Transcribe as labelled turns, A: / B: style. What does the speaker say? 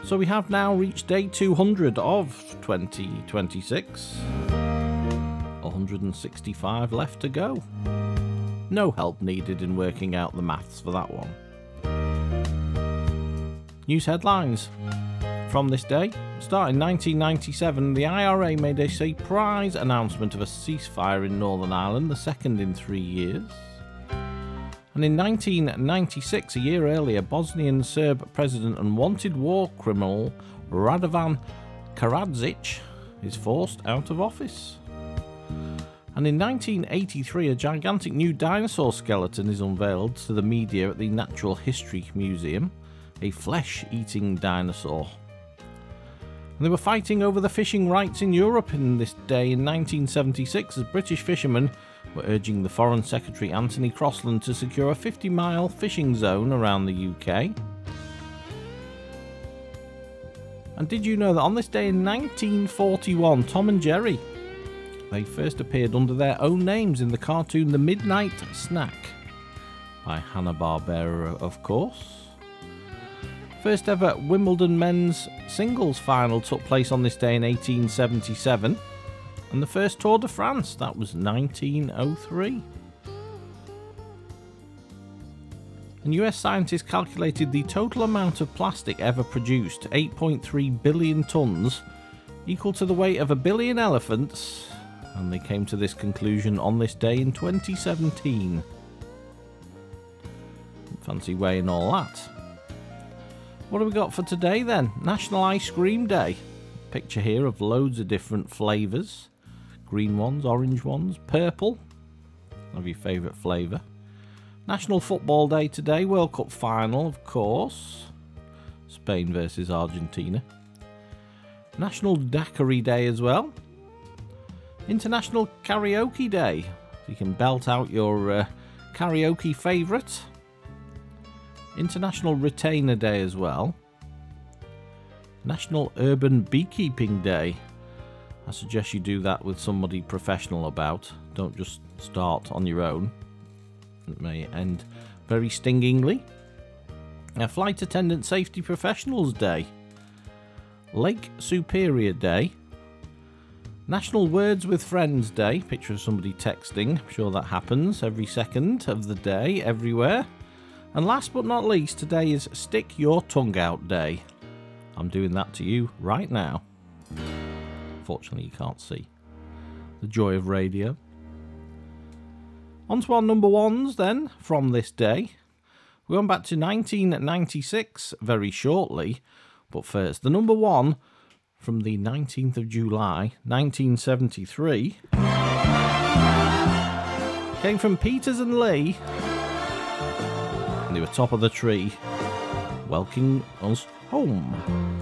A: So we have now reached day 200 of 2026. 165 left to go. No help needed in working out the maths for that one. News headlines from this day. Starting 1997, the IRA made a surprise announcement of a ceasefire in Northern Ireland, the second in 3 years. And in 1996, a year earlier, Bosnian Serb president and wanted war criminal Radovan Karadzic is forced out of office. And in 1983, a gigantic new dinosaur skeleton is unveiled to the media at the Natural History Museum, a flesh-eating dinosaur. And they were fighting over the fishing rights in Europe in this day in 1976 as British fishermen were urging the Foreign Secretary Anthony Crosland to secure a 50-mile fishing zone around the UK. And did you know that on this day in 1941, Tom and Jerry, they first appeared under their own names in the cartoon The Midnight Snack by Hanna-Barbera, of course. First ever Wimbledon men's singles final took place on this day in 1877. And the first Tour de France, that was 1903. And US scientists calculated the total amount of plastic ever produced, 8.3 billion tonnes, equal to the weight of 1 billion elephants. And they came to this conclusion on this day in 2017. Fancy weighing all that. What have we got for today then? National Ice Cream Day. Picture here of loads of different flavours. Green ones, orange ones, purple. Have your favourite flavour. National Football Day today. World Cup final, of course. Spain versus Argentina. National Daiquiri Day as well. International Karaoke Day. So you can belt out your karaoke favourite. International Retainer Day as well. National Urban Beekeeping Day. I suggest you do that with somebody professional about. Don't just start on your own. It may end very stingingly. Flight Attendant Safety Professionals Day. Lake Superior Day. National Words with Friends Day. Picture of somebody texting. I'm sure that happens every second of the day, everywhere. And last but not least, today is Stick Your Tongue Out Day. I'm doing that to you right now. Fortunately, you can't see. The joy of radio. On to our number ones then, from this day. We're going back to 1996 very shortly. But first, the number one from the 19th of July, 1973, came from Peters and Lee. And they were top of the tree, welcoming us home.